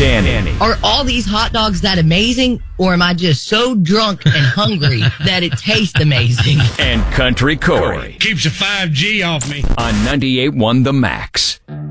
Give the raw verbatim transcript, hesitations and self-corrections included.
Danny. Are all these hot dogs that amazing, or am I just so drunk and hungry that it tastes amazing? And Country Corey. Keeps a five G off me. On ninety-eight point one The Max.